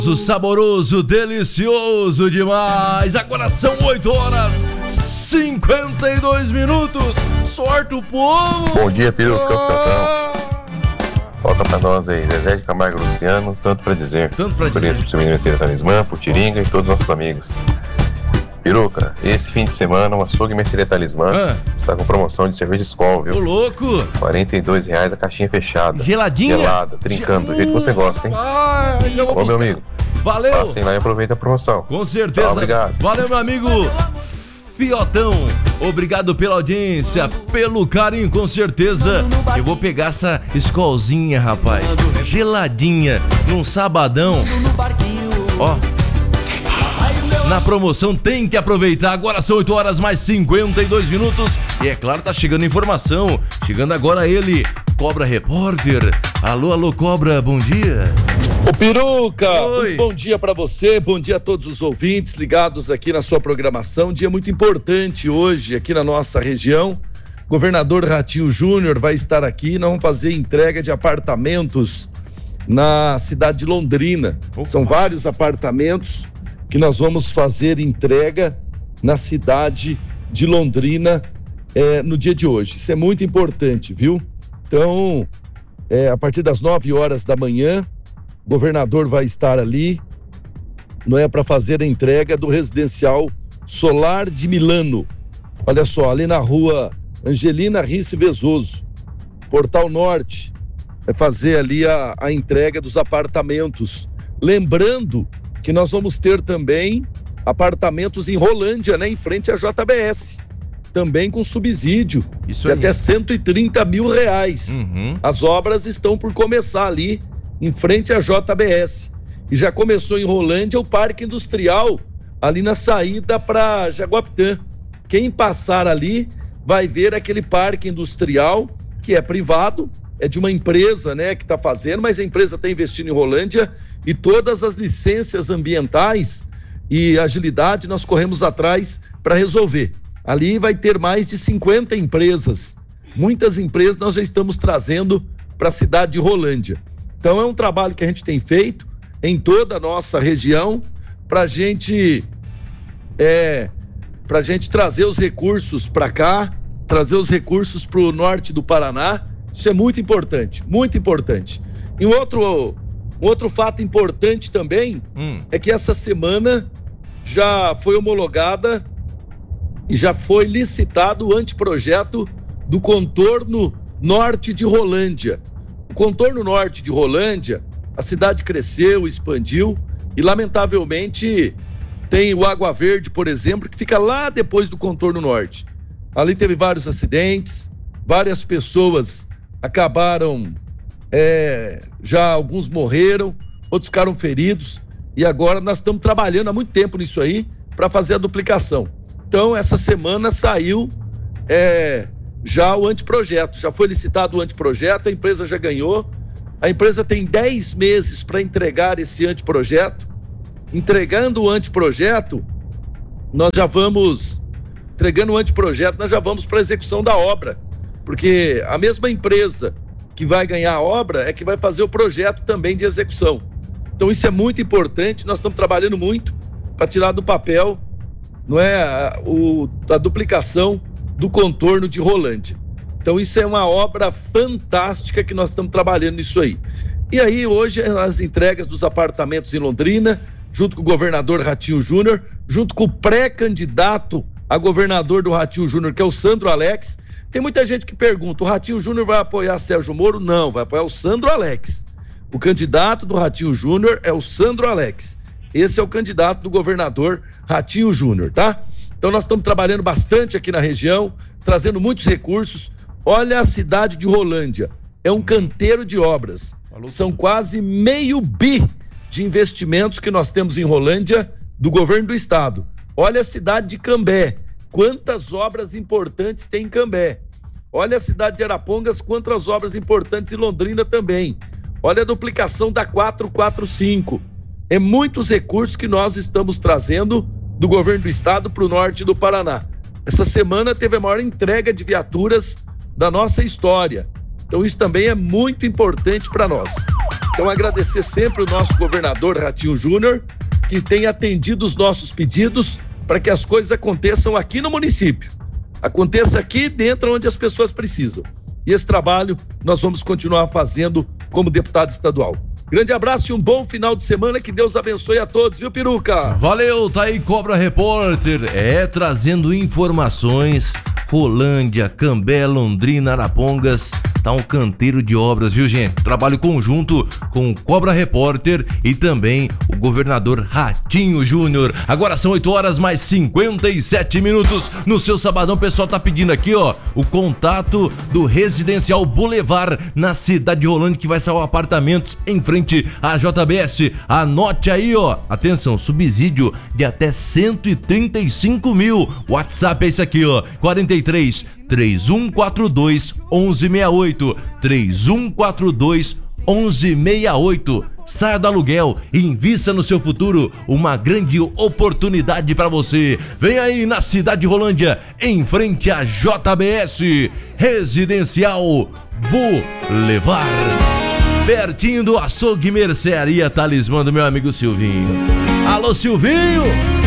Saboroso, delicioso demais. Agora são 8h52. Sorte o povo. Bom dia, Peruca, Toca pra nós aí, Zezé de Camargo e Luciano, tanto pra dizer. Por isso, pro seu menino Mercedes Talismã, pro Tiringa e todos os nossos amigos. Peruca, esse fim de semana o açougue Mercedes Talismã está com promoção de cerveja Skol, viu? Ô, louco! R$42 a caixinha fechada. Geladinha? Gelada, trincando, do jeito que você gosta, hein? Ô, meu amigo. Valeu! Passem lá e aproveita a promoção. Com certeza. Tchau, obrigado. Valeu, meu amigo Fiotão. Obrigado pela audiência, pelo carinho, com certeza. Eu vou pegar essa Skolzinha, rapaz. Geladinha, num sabadão. Ó. Na promoção tem que aproveitar. Agora são 8h52. E é claro, tá chegando informação. Chegando agora ele, Cobra Repórter. Alô, Cobra, bom dia. Ô Peruca, Oi. Bom dia pra você, bom dia a todos os ouvintes ligados aqui na sua programação. Dia muito importante hoje aqui na nossa região. Governador Ratinho Júnior vai estar aqui. Nós vamos fazer entrega de apartamentos na cidade de Londrina. Opa. São vários apartamentos que nós vamos fazer entrega na cidade de Londrina no dia de hoje. Isso é muito importante, viu? Então, a partir das 9h da manhã, o governador vai estar ali, não é, para fazer a entrega do residencial Solar de Milano. Olha só, ali na rua Angelina Risse Vezoso, Portal Norte, vai fazer ali a entrega dos apartamentos. Lembrando que nós vamos ter também apartamentos em Rolândia, né, em frente à JBS, também com subsídio Isso de aí. até R$130 mil. Uhum. As obras estão por começar ali, em frente à JBS. E já começou em Rolândia o Parque Industrial, ali na saída para Jaguapitã. Quem passar ali vai ver aquele parque industrial, que é privado, é de uma empresa, né, que está fazendo, mas a empresa está investindo em Rolândia e todas as licenças ambientais e agilidade nós corremos atrás para resolver. Ali vai ter mais de 50 empresas. Muitas empresas nós já estamos trazendo para a cidade de Rolândia. Então é um trabalho que a gente tem feito em toda a nossa região para a gente trazer os recursos para cá, trazer os recursos para o norte do Paraná. Isso é muito importante, muito importante. E um outro fato importante também é que essa semana já foi homologada e já foi licitado o anteprojeto do contorno norte de Rolândia. O contorno norte de Rolândia, a cidade cresceu, expandiu e, lamentavelmente, tem o Água Verde, por exemplo, que fica lá depois do contorno norte. Ali teve vários acidentes, várias pessoas acabaram, já alguns morreram, outros ficaram feridos e agora nós estamos trabalhando há muito tempo nisso aí para fazer a duplicação. Então, essa semana saiu já o anteprojeto, já foi licitado o anteprojeto, a empresa já ganhou, a empresa tem 10 meses para entregar esse anteprojeto. Entregando o anteprojeto, nós já vamos para a execução da obra, porque a mesma empresa que vai ganhar a obra é que vai fazer o projeto também de execução. Então isso é muito importante, nós estamos trabalhando muito para tirar do papel, não é, a duplicação do contorno de Rolândia. Então isso é uma obra fantástica que nós estamos trabalhando nisso aí. E aí hoje as entregas dos apartamentos em Londrina, junto com o governador Ratinho Júnior, junto com o pré-candidato a governador do Ratinho Júnior, que é o Sandro Alex. Tem muita gente que pergunta, o Ratinho Júnior vai apoiar Sérgio Moro? Não, vai apoiar o Sandro Alex. O candidato do Ratinho Júnior é o Sandro Alex. Esse é o candidato do governador Ratinho Júnior, tá? Então nós estamos trabalhando bastante aqui na região, trazendo muitos recursos. Olha a cidade de Rolândia, é um canteiro de obras. São quase R$500 milhões de investimentos que nós temos em Rolândia do governo do estado. Olha a cidade de Cambé, quantas obras importantes tem em Cambé. Olha a cidade de Arapongas, quantas obras importantes em Londrina também. Olha a duplicação da 445. É muitos recursos que nós estamos trazendo do governo do estado para o norte do Paraná. Essa semana teve a maior entrega de viaturas da nossa história. Então isso também é muito importante para nós. Então, agradecer sempre o nosso governador Ratinho Júnior, que tem atendido os nossos pedidos para que as coisas aconteçam aqui no município. Aconteça aqui dentro onde as pessoas precisam. E esse trabalho nós vamos continuar fazendo como deputado estadual. Grande abraço e um bom final de semana, que Deus abençoe a todos, viu, Peruca? Valeu, tá aí Cobra Repórter, trazendo informações. Rolândia, Cambé, Londrina, Arapongas, tá um canteiro de obras, viu, gente? Trabalho conjunto com o Cobra Repórter e também o governador Ratinho Júnior. Agora são 8h57 no seu sabadão. O pessoal tá pedindo aqui, ó, o contato do Residencial Boulevard na cidade de Rolândia, que vai salvar apartamentos em frente à JBS. Anote aí, ó, atenção, subsídio de até 135 mil. WhatsApp é esse aqui, ó, 43 3142 1168, 3142 1168. Saia do aluguel e invista no seu futuro, uma grande oportunidade para você. Vem aí na cidade de Rolândia, em frente à JBS, Residencial Boulevard, pertinho do açougue Mercearia Talismã do meu amigo Silvinho. Alô, Silvinho!